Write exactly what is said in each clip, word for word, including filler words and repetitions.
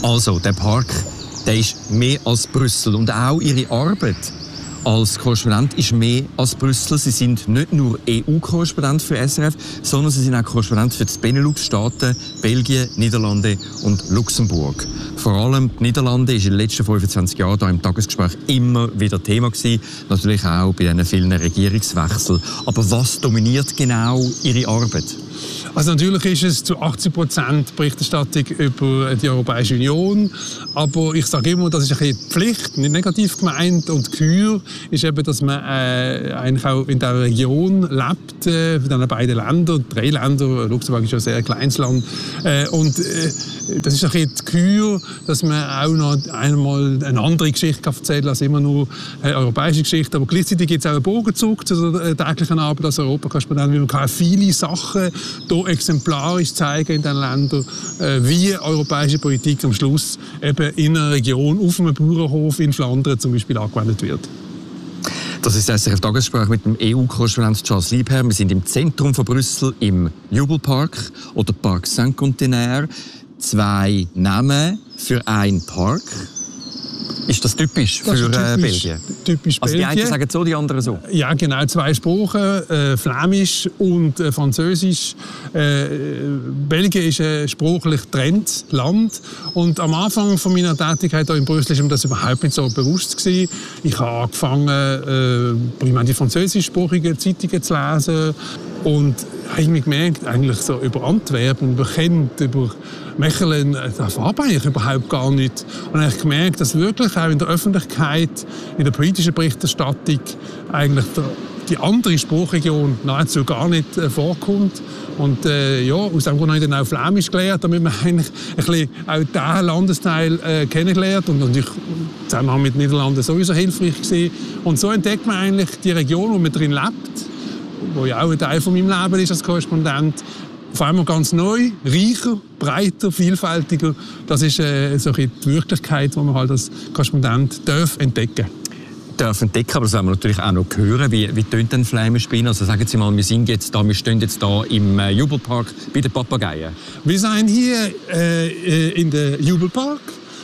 Also, der Park, der ist mehr als Brüssel. Und auch ihre Arbeit als Korrespondent ist mehr als Brüssel. Sie sind nicht nur E U-Korrespondent für S R F, sondern sie sind auch Korrespondent für die Benelux-Staaten, Belgien, Niederlande und Luxemburg. Vor allem die Niederlande ist in den letzten fünfundzwanzig Jahren hier im Tagesgespräch immer wieder Thema gewesen. Natürlich auch bei diesen vielen Regierungswechseln. Aber was dominiert genau Ihre Arbeit? Also natürlich ist es zu achtzig Prozent Berichterstattung über die Europäische Union, aber ich sage immer, das ist ein bisschen Pflicht, nicht negativ gemeint. Und die Kür ist eben, dass man äh, eigentlich auch in der Region lebt, äh, in den beiden Ländern, drei Länder, Luxemburg ist ja ein sehr kleines Land. Äh, und äh, das ist ein bisschen die Kür, dass man auch noch einmal eine andere Geschichte kann erzählen kann als immer nur eine europäische Geschichte. Aber gleichzeitig gibt es auch einen Bogenzug zu der täglichen Arbeit als Europakorrespondent, wie man kann viele Sachen hier exemplarisch zeigen in den Ländern, äh, wie europäische Politik am Schluss eben in einer Region, auf einem Bauernhof in Flandern zum Beispiel angewendet wird. Das ist der S R F-Tagesgespräch mit dem E U-Korrespondent Charles Liebherr. Wir sind im Zentrum von Brüssel, im Jubelpark oder Parc Saint-Contenaire. Zwei Namen für einen Park. Ist das typisch das für ist typisch, äh, Belgien? Typisch also die Belgien. einen sagen so, die anderen so? Ja, genau. Zwei Sprachen, äh, Flämisch und äh, Französisch. Äh, Belgien ist ein sprachlich getrenntes Land. Und am Anfang von meiner Tätigkeit hier in Brüssel war mir das überhaupt nicht so bewusst gewesen. Ich habe angefangen, äh, primär die französischsprachigen Zeitungen zu lesen. Und habe ich mir gemerkt, eigentlich so über Antwerpen, über Kent, über Mechelen, das war eigentlich überhaupt gar nicht. Und habe ich gemerkt, dass wirklich auch in der Öffentlichkeit, in der politischen Berichterstattung eigentlich der, die andere Sprachregion nahezu gar nicht äh, vorkommt. Und äh, ja, aus dem Grund habe ich dann auch Flämisch gelernt, damit man eigentlich ein bisschen auch diesen Landesteil äh, kennengelernt. Und natürlich zusammen mit den Niederlanden sowieso hilfreich gewesen. Und so entdeckt man eigentlich die Region, wo man drin lebt, wo ja auch ein Teil von meinem Leben ist als Korrespondent, auf einmal ganz neu, reicher, breiter, vielfältiger. Das ist äh, so die Wirklichkeit, die man halt als Korrespondent darf entdecken darf entdecken, aber das wollen wir natürlich auch noch hören. Wie, wie tönt denn Flämisch bei Ihnen? Also sagen Sie mal, wir sind jetzt da, wir stehen jetzt da im äh, Jubelpark bei den Papageien. Wir sind hier äh, in der Jubelpark.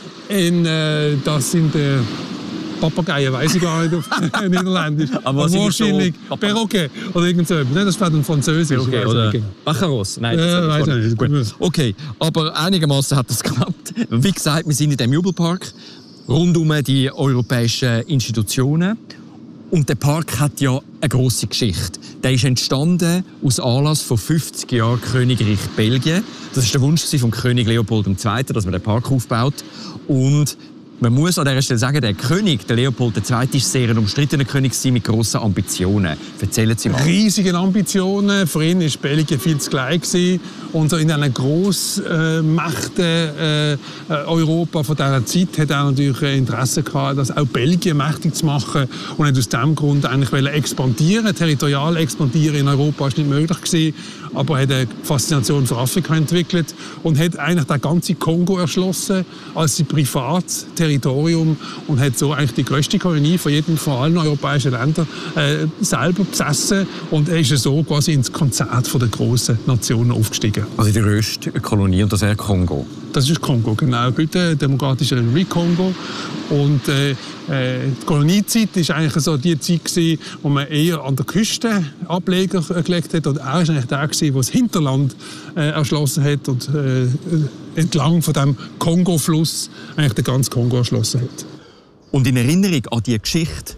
In, äh, das sind äh, Papageien, weiß ich gar nicht auf Niederländisch. Aber, aber wahrscheinlich so Perroquet oder irgend so etwas. Nein, das wäre dann Französisch. Okay, oder Bacharos. Nein, das äh, weiß ich nicht. Gut. Okay, aber einigermaßen hat das geklappt. Wie gesagt, wir sind in dem Jubelpark. Rund um die europäischen Institutionen. Und der Park hat ja eine grosse Geschichte. Der ist entstanden aus Anlass von fünfzig Jahren Königreich Belgien. Das war der Wunsch von König Leopold der Zweite., dass man den Park aufbaut. Und man muss an dieser Stelle sagen, der König, der Leopold der Zweite., ist sehr ein umstrittener König mit grossen Ambitionen. Erzählen Sie mal. Riesige Ambitionen. Für ihn war Belgien viel zu klein gewesen. Und so in diesen Grossmächten äh, Europa von dieser Zeit hat er natürlich Interesse gehabt, das auch Belgien mächtig zu machen. Und hat aus diesem Grund eigentlich expandieren, territorial expandieren in Europa ist nicht möglich gewesen. Aber er hat eine Faszination für Afrika entwickelt und hat eigentlich den ganzen Kongo erschlossen als sein Privatterritorium und hat so eigentlich die grösste Kolonie von jedem, von allen europäischen Ländern äh, selber besessen. Und er ist so quasi ins Konzert der grossen Nationen aufgestiegen. Also die grösste Kolonie, und das wäre Kongo? Das ist Kongo, genau. Heute Demokratische Republik Kongo. Und äh, äh, die Koloniezeit war eigentlich so die Zeit gewesen, wo man eher an der Küste Ableger gelegt hat. Und er war eigentlich der gewesen, der das Hinterland äh, erschlossen hat und äh, entlang von dem Kongo-Fluss eigentlich den ganzen Kongo erschlossen hat. Und in Erinnerung an diese Geschichte,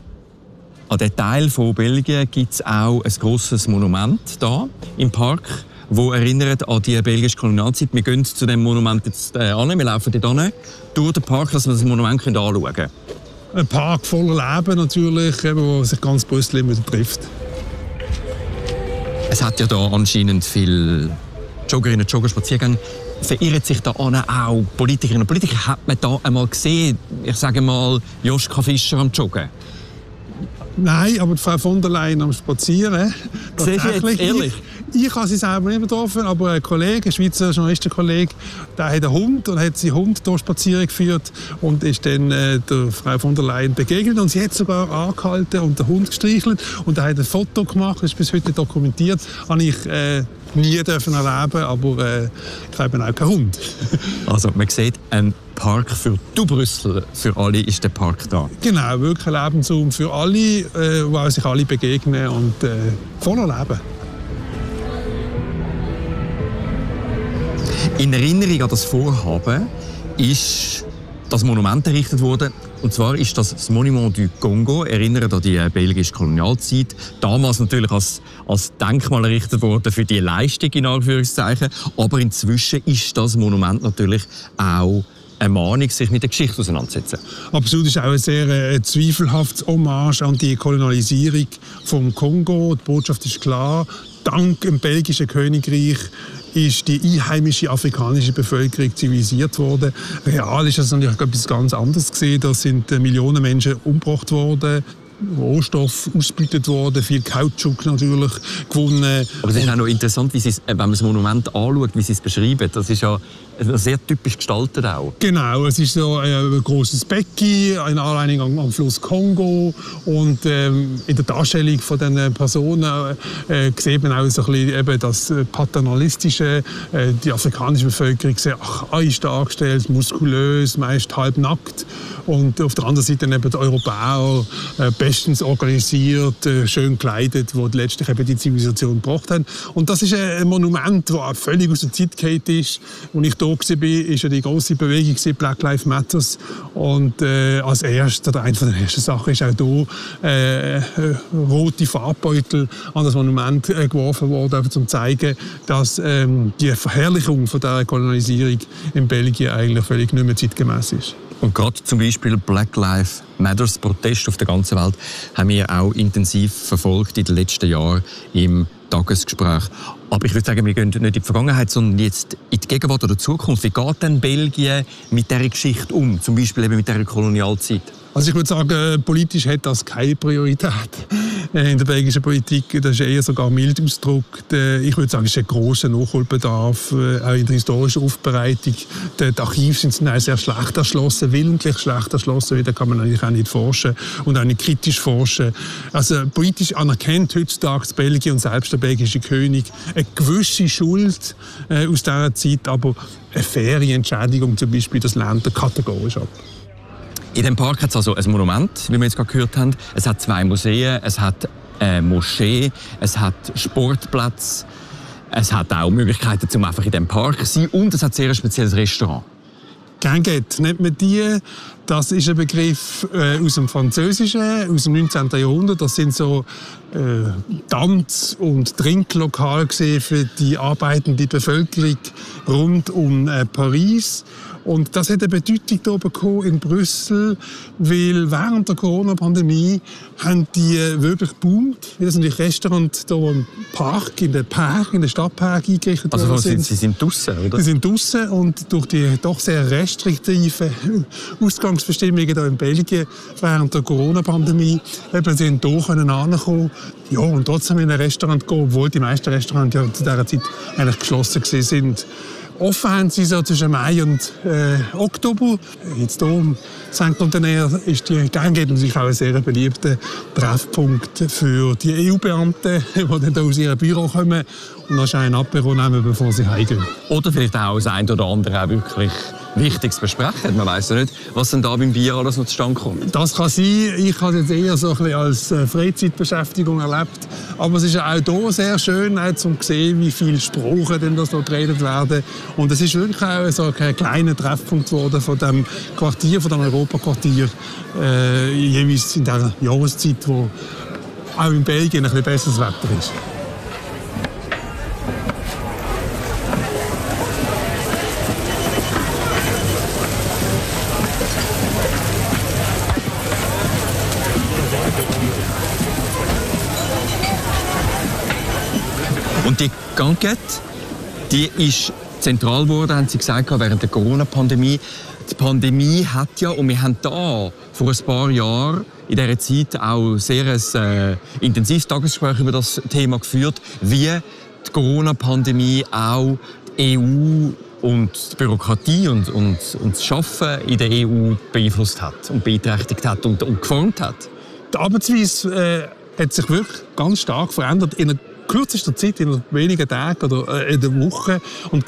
an diesen Teil von Belgien, gibt es auch ein grosses Monument hier im Park, wo erinnert an die belgische Kolonialzeit. Wir gehen zu diesem Monument jetzt äh, an, wir laufen dort hin, durch den Park, dass wir das Monument anschauen können. Ein Park voller Leben natürlich, wo sich ganz Brüssel immer trifft. Es hat ja hier anscheinend viele Joggerinnen und Jogger, Spaziergänge. Verirren sich da auch Politikerinnen und Politiker? Hat man da einmal gesehen, ich sage mal, Joschka Fischer am Joggen? Nein, aber die Frau von der Leyen am Spazieren. Siehst du jetzt, ehrlich? Ich, ich habe sie selber nicht getroffen, aber ein Kollege, ein Schweizer Journalistenkollege, der hat einen Hund und hat seinen Hund hier spazieren geführt und ist dann äh, der Frau von der Leyen begegnet und sie hat sogar angehalten und den Hund gestreichelt und er hat ein Foto gemacht, das ist bis heute dokumentiert. Das habe ich äh, nie dürfen erleben, aber äh, ich habe auch keinen Hund. Also man sieht, ein Park für du Brüssel, für alle ist der Park da. Genau, wirklich ein Lebensraum für alle, äh, wo sich alle begegnen und äh, voller Leben. In Erinnerung an das Vorhaben ist das Monument errichtet worden. Und zwar ist das das Monument du Congo, erinnert an die belgische Kolonialzeit. Damals natürlich als, als Denkmal errichtet worden für die Leistung, in Anführungszeichen. Aber inzwischen ist das Monument natürlich auch eine Mahnung, sich mit der Geschichte auseinanderzusetzen. Absolut, ist auch ein sehr äh, zweifelhaftes Hommage an die Kolonialisierung vom Kongo. Die Botschaft ist klar. Dank dem belgischen Königreich ist die einheimische afrikanische Bevölkerung zivilisiert worden. Real ist das natürlich etwas ganz anderes gesehen. Da sind Millionen Menschen umgebracht worden, Rohstoff ausgebeutet worden, viel Kautschuk natürlich gewonnen. Aber es ist auch noch interessant, wie sie es, wenn man das Monument anschaut, wie sie es beschreiben. Das ist ja sehr typisch gestaltet auch. Genau, es ist so ein großes Becken, eine Anlehnung am Fluss Kongo, und ähm, in der Darstellung von den Personen äh, sieht man auch so ein bisschen eben das paternalistische, äh, die afrikanische Bevölkerung sieht, ach, ist dargestellt, muskulös, meist halb nackt, und auf der anderen Seite eben die Europäer, äh, bestens organisiert, äh, schön gekleidet, die letztlich eben die Zivilisation gebracht haben. Und das ist ein Monument, das völlig aus der Zeit gefallen ist. Und ich da war, war ja die grosse Bewegung Black Lives Matter. Und äh, als erstes, oder eine der ersten Sachen, ist auch hier äh, rote Farbbeutel an das Monument äh, geworfen worden, um zu zeigen, dass ähm, die Verherrlichung von der Kolonialisierung in Belgien eigentlich völlig nicht mehr zeitgemäß ist. Und gerade zum Beispiel Black Lives Matter, Protest auf der ganzen Welt, haben wir auch intensiv verfolgt in den letzten Jahren im Tagesgespräch. Aber ich würde sagen, wir gehen nicht in die Vergangenheit, sondern jetzt in die Gegenwart oder Zukunft. Wie geht denn Belgien mit dieser Geschichte um, zum Beispiel eben mit dieser Kolonialzeit? Also ich würde sagen, politisch hat das keine Priorität in der belgischen Politik. Das ist eher sogar mild ausgedrückt. Ich würde sagen, es ist ein grosser Nachholbedarf, auch in der historischen Aufbereitung. Die Archive sind zum Teil sehr schlecht erschlossen, willentlich schlecht erschlossen. Da kann man eigentlich auch nicht forschen und auch nicht kritisch forschen. Also politisch anerkennt heutzutage Belgien und selbst der belgische König eine gewisse Schuld äh, aus dieser Zeit, aber eine faire Entschädigung zum Beispiel, das lehnt er kategorisch ab. In diesem Park hat es also ein Monument, wie wir jetzt gerade gehört haben. Es hat zwei Museen, es hat eine Moschee, es hat Sportplätze, es hat auch Möglichkeiten, um einfach in diesem Park zu sein, und es hat ein sehr spezielles Restaurant. Ganget nennt man die. Das ist ein Begriff äh, aus dem Französischen, aus dem neunzehnten Jahrhundert. Das sind so äh, Tanz- und Trinklokale für die arbeitende Bevölkerung rund um äh, Paris. Und das hat eine Bedeutung hier bekommen in Brüssel, weil während der Corona-Pandemie haben die wirklich geboomt. Das sind die Restaurants hier im Park, in den Park, in den Stadtpark eingerichtet worden. Also sind. Sie sind draussen, oder? Sie sind draussen, und durch die doch sehr restriktiven Ausgangsbestimmungen hier in Belgien während der Corona-Pandemie eben sind hier hinkommen. Ja, und trotzdem in ein Restaurant gehen, obwohl die meisten Restaurants ja zu dieser Zeit eigentlich geschlossen sind. Offen haben sie so zwischen Mai und äh, Oktober. Jetzt hier im Sankt Contenaire ist die Ganget natürlich auch ein sehr beliebter Treffpunkt für die E U-Beamten, die dann hier aus ihrem Büro kommen und noch ein Apéro nehmen, bevor sie heimgehen. Oder vielleicht auch das eine oder andere auch wirklich Wichtiges besprechen. Man weiss ja nicht, was denn da beim Bier alles noch zustande kommt. Das kann sein. Ich habe es eher so ein bisschen als Freizeitbeschäftigung erlebt. Aber es ist auch hier sehr schön, auch zu sehen, wie viele Sprachen denn das noch geredet werden. Und es ist wirklich auch so ein kleiner Treffpunkt geworden von dem Quartier, von dem Europaquartier, äh, jeweils in der Jahreszeit, wo auch in Belgien ein bisschen besseres Wetter ist. Und die Ganget, die ist zentral geworden, haben sie gesagt, während der Corona-Pandemie. Die Pandemie hat ja, und wir haben da vor ein paar Jahren in dieser Zeit auch sehr ein äh, intensives Tagesgespräch über das Thema geführt, wie die Corona-Pandemie auch die E U und die Bürokratie und, und, und das Arbeiten in der E U beeinflusst hat und beeinträchtigt hat und, und geformt hat. Die Arbeitsweise äh, hat sich wirklich ganz stark verändert in kürzester Zeit, in wenigen Tagen oder äh, in der Woche. Und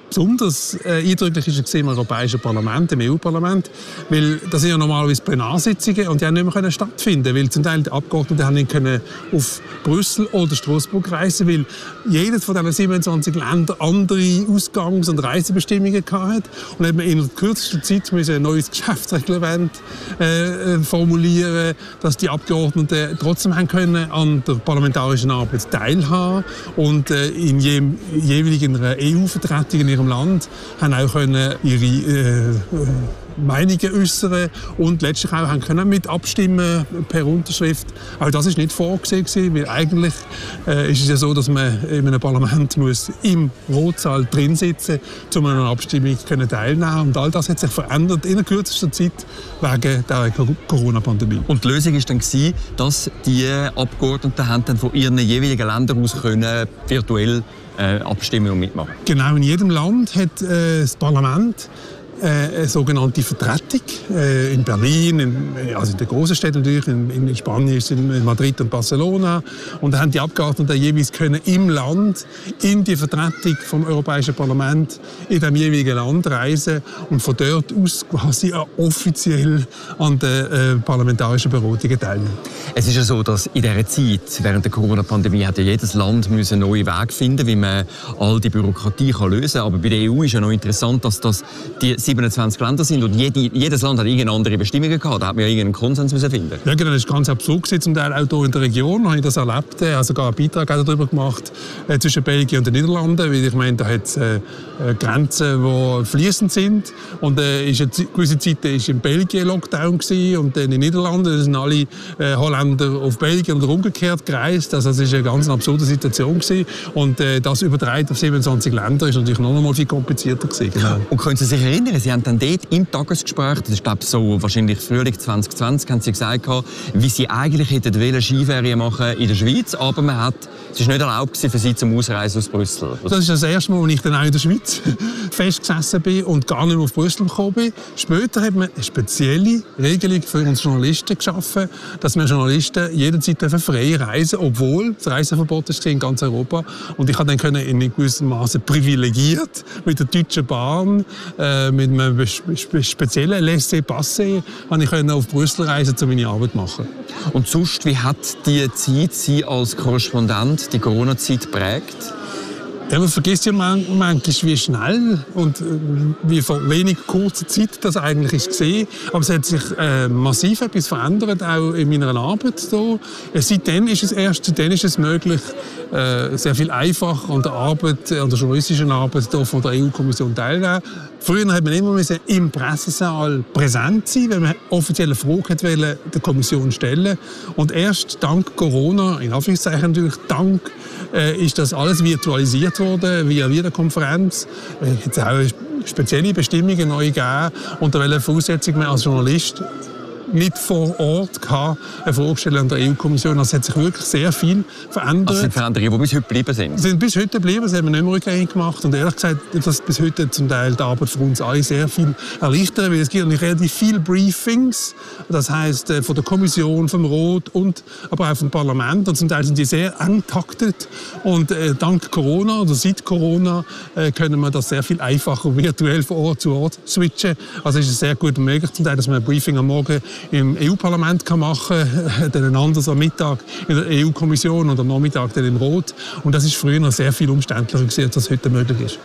Besonders äh, eindrücklich ist es im Europäischen Parlament, im E U-Parlament, weil das sind ja normalerweise Plenarsitzungen und die haben nicht mehr können stattfinden, weil zum Teil die Abgeordneten haben nicht können auf Brüssel oder Straßburg reisen, weil jedes von diesen siebenundzwanzig Ländern andere Ausgangs- und Reisebestimmungen hatte und hat man in kürzester Zeit ein neues Geschäftsreglement äh, formulieren, dass die Abgeordneten trotzdem haben können an der parlamentarischen Arbeit teilhaben und äh, in je, jeweiligen E U-Vertretung in ihrem Land haben auch können ihre äh, Meinungen äußern und letztlich auch haben können mit abstimmen per Unterschrift. Auch das ist nicht vorgesehen gewesen, weil eigentlich äh, ist es ja so, dass man in einem Parlament muss im Rotsaal drin sitzen, um an einer Abstimmung können teilnehmen. Und all das hat sich verändert in der kürzesten Zeit wegen der Corona-Pandemie. Und die Lösung war dann, dass die Abgeordneten haben dann von ihren jeweiligen Ländern aus können virtuell äh, abstimmen und mitmachen. Genau, in jedem Land hat äh, das Parlament eine sogenannte Vertretung äh, in Berlin, in, also in den großen Städten natürlich, in, in Spanien ist es in Madrid und Barcelona. Und da haben die Abgeordneten jeweils können im Land in die Vertretung vom Europäischen Parlament in dem jeweiligen Land reisen und von dort aus quasi offiziell an den äh, parlamentarischen Beratungen teilnehmen. Es ist ja so, dass in dieser Zeit, während der Corona-Pandemie, hat ja jedes Land müssen neue Wege finden, wie man all die Bürokratie kann lösen kann. Aber bei der E U ist ja noch interessant, dass das die siebenundzwanzig Länder sind und jede, jedes Land hat irgendeine andere Bestimmungen gehabt. Da hat man ja irgendeinen Konsens müssen finden. Ja, genau, das ist ganz absurd gewesen. Zum Teil auch hier in der Region habe ich das erlebt. Ich habe sogar einen Beitrag darüber gemacht äh, zwischen Belgien und den Niederlanden, weil ich meine, da hat es äh, Grenzen, die fließend sind. Und äh, ist eine gewisse Zeit ist in Belgien Lockdown gewesen, und in den Niederlanden sind alle äh, Holländer auf Belgien oder umgekehrt gereist. Also das ist eine ganz absurde Situation gewesen. Und äh, das übertragen auf siebenundzwanzig Länder ist natürlich noch einmal viel komplizierter gewesen. Genau. Und können Sie sich erinnern, Sie haben dann dort im Tagesgespräch, das ist glaube ich so wahrscheinlich Frühling zwanzig zwanzig, haben Sie gesagt, wie Sie eigentlich hätten wollen Skiferien machen in der Schweiz, aber man hat, es war nicht erlaubt für Sie zum Ausreisen aus Brüssel. Das ist das erste Mal, als ich dann auch in der Schweiz festgesessen bin und gar nicht mehr auf Brüssel gekommen bin. Später hat man eine spezielle Regelung für uns Journalisten geschaffen, dass wir Journalisten jederzeit frei reisen dürfen, obwohl das Reiseverbot ist in ganz Europa. Und ich konnte dann in gewissem Maße privilegiert mit der Deutschen Bahn, äh, mit einem speziellen Laissez-passer, ich auf Brüssel reisen, um meine Arbeit zu machen. Und sonst, wie hat die Zeit Sie als Korrespondent die Corona-Zeit geprägt? Ja, man vergisst ja manchmal, wie schnell und wie vor wenig kurzer Zeit das eigentlich ist gesehen. Aber es hat sich äh, massiv etwas verändert, auch in meiner Arbeit hier. Seitdem ist es erst, seitdem ist es möglich, äh, sehr viel einfacher an der Arbeit, an der journalistischen Arbeit hier von der E U-Kommission teilnehmen. Früher hat man immer im Pressesaal präsent sein, wenn man offizielle Fragen wollte, der Kommission stellen. Und erst dank Corona, in Anführungszeichen natürlich, dank, äh, ist das alles virtualisiert worden, via Videokonferenz. Es hat auch spezielle Bestimmungen neu gegeben, unter welcher Voraussetzung man als Journalist nicht vor Ort kann, eine Frage stellen an der E U-Kommission. Also es hat sich wirklich sehr viel verändert. Das sind Veränderungen, die bis heute geblieben sind? Sie sind bis heute geblieben, das haben wir nicht mehr rückgängig gemacht. Und ehrlich gesagt, dass bis heute zum Teil die Arbeit für uns alle sehr viel erleichtert, weil es gibt natürlich relativ viele Briefings, das heisst von der Kommission, vom Rat und aber auch vom Parlament. Und zum Teil sind die sehr eng taktet. Und äh, dank Corona oder seit Corona äh, können wir das sehr viel einfacher virtuell von Ort zu Ort switchen. Also ist es sehr gut möglich, zum Teil, dass man ein Briefing am Morgen im E U-Parlament machen kann, dann anders am Mittag in der E U-Kommission und am Nachmittag dann im Rat. Und das ist früher noch sehr viel umständlicher gewesen, als das heute möglich ist.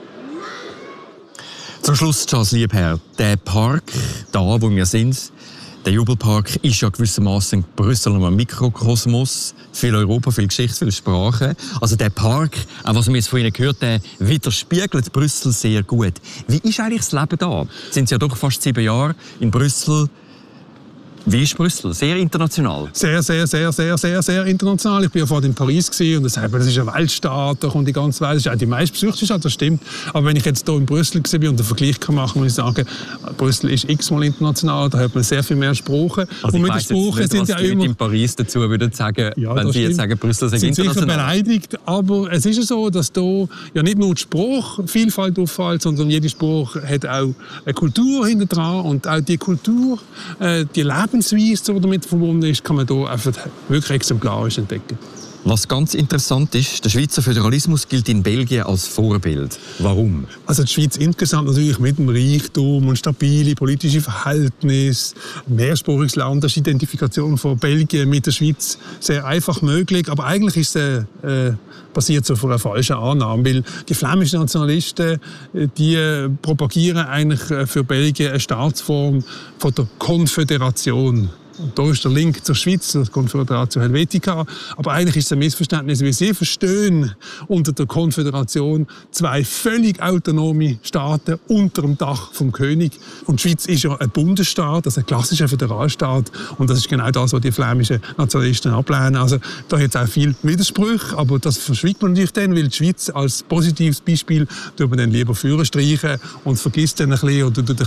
Zum Schluss, Charles Liebherr, der Park, da wo wir sind, der Jubelpark ist ja gewissermaßen Brüssel ein Mikrokosmos. Viel Europa, viel Geschichte, viel Sprache. Also der Park, auch was wir jetzt von Ihnen gehört haben, widerspiegelt Brüssel sehr gut. Wie ist eigentlich das Leben da? Sind Sie ja doch fast sieben Jahre in Brüssel. Wie ist Brüssel? Sehr international? Sehr, sehr, sehr, sehr, sehr, sehr international. Ich war ja vorhin in Paris und das heißt, das ist eine Weltstadt, da kommt die ganze Welt. Das ist auch die meistbesuchte Stadt, das stimmt. Aber wenn ich jetzt hier in Brüssel war und einen Vergleich machen kann, muss ich sagen, Brüssel ist x-mal international, da hat man sehr viel mehr Sprache. Also und mit den Sprachen sind ja immer... in Paris dazu würden sagen, ja, wenn Sie jetzt sagen, Brüssel ist international. Sie sind sicher beleidigt, aber es ist ja so, dass hier ja nicht nur die Sprachvielfalt auffällt, sondern jede Sprache hat auch eine Kultur hinter dran und auch die Kultur, die Lebensweise, die damit verbunden ist, kann man hier einfach wirklich exemplarisch entdecken. Was ganz interessant ist, der Schweizer Föderalismus gilt in Belgien als Vorbild. Warum? Also die Schweiz insgesamt natürlich mit dem Reichtum und stabile politische Verhältnisse, mehrsprachiges Land, das ist die Identifikation von Belgien mit der Schweiz sehr einfach möglich. Aber eigentlich ist es äh, basiert so auf einer falschen Annahme, weil die flämischen Nationalisten, die propagieren eigentlich für Belgien eine Staatsform von der Konföderation. Und da ist der Link zur Schweiz, zur Konföderation Helvetica. Aber eigentlich ist es ein Missverständnis, wie Sie verstehen unter der Konföderation zwei völlig autonome Staaten unter dem Dach vom König. Und die Schweiz ist ja ein Bundesstaat, also ein klassischer Föderalstaat. Und das ist genau das, was die flämischen Nationalisten ablehnen. Also da hat es auch viel Widersprüche, aber das verschwiegt man natürlich dann, weil die Schweiz als positives Beispiel tut man dann lieber Führer streichen und vergisst dann ein bisschen oder